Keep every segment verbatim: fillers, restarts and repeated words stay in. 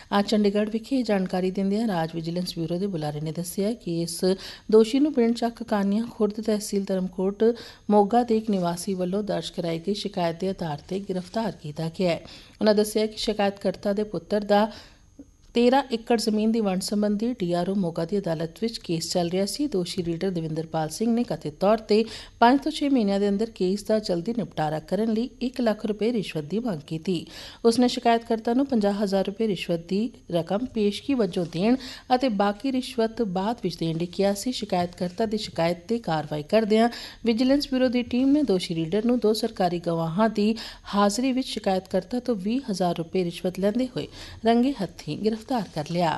ਅੱਜ ਚੰਡੀਗੜ੍ਹ ਵਿਖੇ ਇਹ ਜਾਣਕਾਰੀ ਦਿੰਦਿਆਂ ਰਾਜ ਵਿਜੀਲੈਂਸ ਬਿਊਰੋ ਦੇ ਬੁਲਾਰੇ ਨੇ ਦੱਸਿਆ ਕਿ ਇਸ ਦੋਸ਼ੀ ਨੂੰ ਪਿੰਡ ਚੱਕ ਕਾਨੀਆਂ ਖੁਰਦ ਤਹਿਸੀਲ ਧਰਮਕੋਟ ਮੋਗਾ ਦੇ ਇੱਕ ਨਿਵਾਸੀ ਵੱਲੋਂ ਦਰਜ ਕਰਾਈ ਗਈ ਸ਼ਿਕਾਇਤ ਦੇ ਆਧਾਰ ਤੇ ਗ੍ਰਿਫਤਾਰ ਕੀਤਾ ਗਿਆ ਹੈ। ਉਨ੍ਹਾਂ ਦੱਸਿਆ ਕਿ ਸ਼ਿਕਾਇਤਕਰਤਾ ਦੇ ਪੁੱਤਰ ਦਾ तेरह एकड़ ਜ਼ਮੀਨ ਦੀ ਵੰਡ ਸੰਬੰਧੀ ਡੀਆਰਓ ਮੋਗਾ ਦੀ ਅਦਾਲਤ ਵਿੱਚ ਕੇਸ ਚੱਲ ਰਿਹਾ ਸੀ। ਦੋਸ਼ੀ ਰੀਡਰ ਦਵਿੰਦਰਪਾਲ ਸਿੰਘ ਨੇ ਕਥਿਤ ਤੌਰ ਤੇ ਪੰਜ ਤੋਂ ਛੇ ਮਹੀਨਿਆਂ ਦੇ ਅੰਦਰ ਕੇਸ ਦਾ ਜਲਦੀ ਨਿਪਟਾਰਾ ਕਰਨ ਲਈ ਇੱਕ ਲੱਖ ਰੁਪਏ ਰਿਸ਼ਵਤ ਦੀ ਮੰਗ ਕੀਤੀ। ਉਸਨੇ ਸ਼ਿਕਾਇਤਕਰਤਾ ਨੂੰ ਪੰਜਾਹ ਹਜ਼ਾਰ ਰੁਪਏ ਰਿਸ਼ਵਤ ਦੀ ਰਕਮ ਪੇਸ਼ਗੀ ਵਜੋਂ ਦੇਣ ਅਤੇ ਬਾਕੀ ਰਿਸ਼ਵਤ ਬਾਅਦ ਵਿੱਚ ਦੇਣ ਲਈ ਕਿਹਾ ਸੀ। ਸ਼ਿਕਾਇਤਕਰਤਾ ਦੀ ਸ਼ਿਕਾਇਤ ਤੇ ਕਾਰਵਾਈ ਕਰਦਿਆਂ ਵਿਜੀਲੈਂਸ ਬਿਊਰੋ ਦੀ ਟੀਮ ਨੇ ਦੋਸ਼ੀ ਰੀਡਰ ਨੂੰ ਦੋ ਸਰਕਾਰੀ ਗਵਾਹਾਂ ਦੀ ਹਾਜ਼ਰੀ ਵਿੱਚ ਸ਼ਿਕਾਇਤਕਰਤਾ ਤੋਂ ਵੀਹ ਹਜ਼ਾਰ ਰੁਪਏ ਰਿਸ਼ਵਤ ਲੈਂਦੇ ਹੋਏ ਰੰਗੇ ਹੱਥੀਂ ਗ੍ਰਿਫਤਾਰ ਕਰ ਲਿਆ।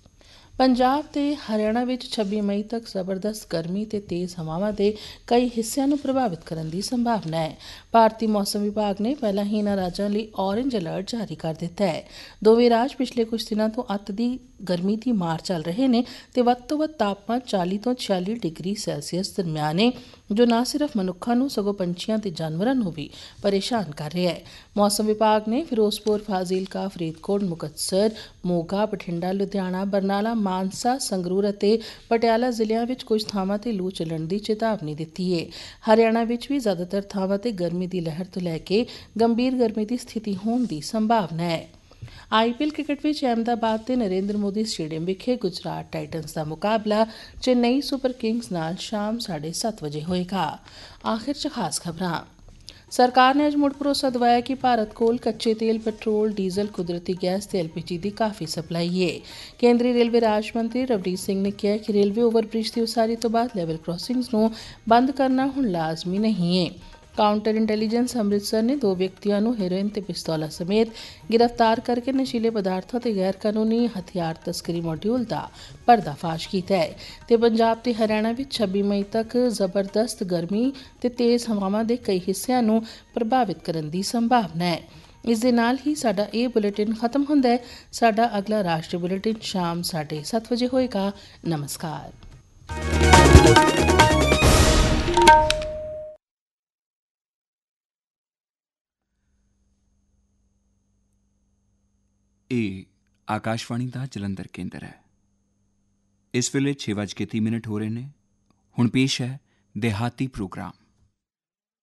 ਪੰਜਾਬ ਤੇ ਹਰਿਆਣਾ ਵਿੱਚ ਛੱਬੀ ਮਈ ਤੱਕ ਜ਼ਬਰਦਸਤ ਗਰਮੀ ਤੇ ਤੇਜ਼ ਹਵਾਵਾਂ ਦੇ ਕਈ ਹਿੱਸਿਆਂ ਨੂੰ ਪ੍ਰਭਾਵਿਤ ਕਰਨ ਦੀ ਸੰਭਾਵਨਾ ਹੈ। ਭਾਰਤੀ ਮੌਸਮ ਵਿਭਾਗ ਨੇ ਪਹਿਲਾਂ ਹੀ ਇਨ੍ਹਾਂ ਰਾਜਾਂ ਲਈ ਔਰੇਂਜ ਅਲਰਟ ਜਾਰੀ ਕਰ ਦਿੱਤਾ ਹੈ। ਦੋਵੇਂ ਰਾਜ ਪਿਛਲੇ ਕੁਝ ਦਿਨਾਂ ਤੋਂ ਅੱਤ ਦੀ ਗਰਮੀ ਦੀ ਮਾਰ ਚੱਲ ਰਹੇ ਨੇ ਤੇ ਵੱਧ ਤੋਂ ਵੱਧ ਤਾਪਮਾਨ ਚਾਲੀ ਤੋਂ ਛਿਆਲੀ ਡਿਗਰੀ ਸੈਲਸੀਅਸ ਦਰਮਿਆਨ ਹੈ, ਜੋ ਨਾ ਸਿਰਫ ਮਨੁੱਖਾਂ ਨੂੰ ਸਗੋਂ ਪੰਛੀਆਂ ਤੇ ਜਾਨਵਰਾਂ ਨੂੰ ਵੀ ਪਰੇਸ਼ਾਨ ਕਰ ਰਿਹਾ ਹੈ। ਮੌਸਮ ਵਿਭਾਗ ਨੇ ਫਿਰੋਜ਼ਪੁਰ, ਫਾਜ਼ਿਲਕਾ, ਫਰੀਦਕੋਟ, ਮੁਕਤਸਰ, ਮੋਗਾ, ਬਠਿੰਡਾ, ਲੁਧਿਆਣਾ, ਬਰਨਾਲਾ, ਮਾਨਸਾ, ਸੰਗਰੂਰ ਅਤੇ ਪਟਿਆਲਾ ਜ਼ਿਲ੍ਹਿਆਂ ਵਿੱਚ ਕੁਝ ਥਾਵਾਂ ਤੇ ਲੂ ਚੱਲਣ ਦੀ ਚੇਤਾਵਨੀ ਦਿੱਤੀ ਹੈ। ਹਰਿਆਣਾ ਵਿੱਚ ਵੀ ਜ਼ਿਆਦਾਤਰ ਥਾਵਾਂ ਤੇ ਗਰਮੀ ਦੀ ਲਹਿਰ ਤੋਂ ਲੈ ਕੇ ਗੰਭੀਰ ਗਰਮੀ ਦੀ ਸਥਿਤੀ ਹੋਣ ਦੀ ਸੰਭਾਵਨਾ ਹੈ। ਆਈਪੀਐਲ ਕ੍ਰਿਕਟ ਵਿੱਚ ਅਹਿਮਦਾਬਾਦ ਦੇ ਨਰਿੰਦਰ ਮੋਦੀ ਸਟੇਡੀਅਮ ਵਿਖੇ ਗੁਜਰਾਤ ਟਾਈਟਨਜ਼ ਦਾ ਮੁਕਾਬਲਾ ਚੇਨਈ ਸੁਪਰ ਕਿੰਗਜ਼ ਨਾਲ ਸ਼ਾਮ ਸਾਢੇ ਸੱਤ ਵਜੇ ਹੋਏਗਾ। ਆਖਿਰ 'ਚ ਖਾਸ ਖਬਰਾਂ। ਸਰਕਾਰ ਨੇ ਅੱਜ ਮੁੜ ਭਰੋਸਾ ਦਿਵਾਇਆ ਕਿ ਭਾਰਤ ਕੋਲ ਕੱਚੇ ਤੇਲ, ਪੈਟਰੋਲ, ਡੀਜ਼ਲ, ਕੁਦਰਤੀ ਗੈਸ ਤੇ ਐਲਪੀਜੀ ਦੀ ਕਾਫੀ ਸਪਲਾਈ ਹੈ। ਕੇਂਦਰੀ ਰੇਲਵੇ ਰਾਜ ਮੰਤਰੀ ਰਵਨੀਤ ਸਿੰਘ ਨੇ ਕਿਹਾ ਕਿ ਰੇਲਵੇ ਓਵਰਬ੍ਰਿਜ ਦੀ ਉਸਾਰੀ ਤੋਂ ਬਾਅਦ ਲੈਵਲ ਕ੍ਰਾਸਿੰਗਸ ਨੂੰ ਬੰਦ ਕਰਨਾ ਹੁਣ ਲਾਜ਼ਮੀ ਨਹੀਂ ਹੈ। ਕਾਊਂਟਰ ਇੰਟੈਲੀਜੈਂਸ ਅੰਮ੍ਰਿਤਸਰ ਨੇ ਦੋ ਵਿਅਕਤੀਆਂ ਨੂੰ ਹੈਰੋਇਨ ਤੇ ਪਿਸਤੌਲਾਂ ਸਮੇਤ ਗ੍ਰਿਫਤਾਰ ਕਰਕੇ ਨਸ਼ੀਲੇ ਪਦਾਰਥਾਂ ਤੇ ਗੈਰ ਕਾਨੂੰਨੀ ਹਥਿਆਰ ਤਸਕਰੀ ਮੋਡਿਊਲ ਦਾ ਪਰਦਾਫਾਸ਼ ਕੀਤਾ ਹੈ। ਤੇ ਪੰਜਾਬ ਤੇ ਹਰਿਆਣਾ ਵਿੱਚ ਛੱਬੀ ਮਈ ਤੱਕ ਜ਼ਬਰਦਸਤ ਗਰਮੀ ਤੇ ਤੇਜ਼ ਹਵਾਵਾਂ ਦੇ ਕਈ ਹਿੱਸਿਆਂ ਨੂੰ ਪ੍ਰਭਾਵਿਤ ਕਰਨ ਦੀ ਸੰਭਾਵਨਾ ਹੈ। ਇਸ ਦੇ ਨਾਲ ਹੀ ਸਾਡਾ ਇਹ ਬੁਲੇਟਿਨ ਖਤਮ ਹੁੰਦਾ ਹੈ। ਸਾਡਾ ਅਗਲਾ ਰਾਸ਼ਟਰੀ ਬੁਲੇਟਿਨ ਸ਼ਾਮ ਸਾਢੇ ਸੱਤ ਵਜੇ ਹੋਏਗਾ। ਨਮਸਕਾਰ। ਇਹ ਆਕਾਸ਼ਵਾਣੀ ਦਾ ਜਲੰਧਰ ਕੇਂਦਰ ਹੈ। ਇਸ ਵੇਲੇ ਛੇ ਵੱਜ ਕੇ ਤੀਹ ਮਿੰਟ ਹੋ ਰਹੇ ਨੇ। ਹੁਣ ਪੇਸ਼ ਹੈ ਦਿਹਾਤੀ ਪ੍ਰੋਗਰਾਮ।